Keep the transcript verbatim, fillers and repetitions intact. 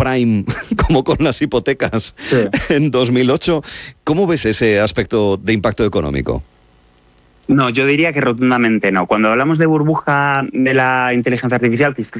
subprime como con las hipotecas sí. en dos mil ocho. ¿Cómo ves ese aspecto de impacto económico? No, yo diría que rotundamente no. Cuando hablamos de burbuja de la inteligencia artificial,